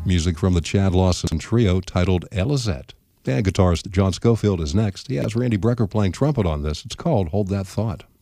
Music from the Chad Lawson Trio titled Elizette. And guitarist John Scofield is next. He has Randy Brecker playing trumpet on this. It's called Hold That Thought.